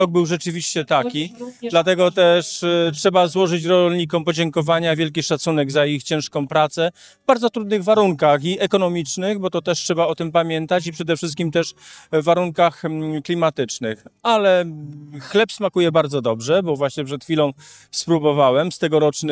Rok był rzeczywiście taki, dlatego też trzeba złożyć rolnikom podziękowania, wielki szacunek za ich ciężką pracę w bardzo trudnych warunkach i ekonomicznych, bo to też trzeba o tym pamiętać i przede wszystkim też w warunkach klimatycznych. Ale chleb smakuje bardzo dobrze, bo właśnie przed chwilą spróbowałem z tegorocznych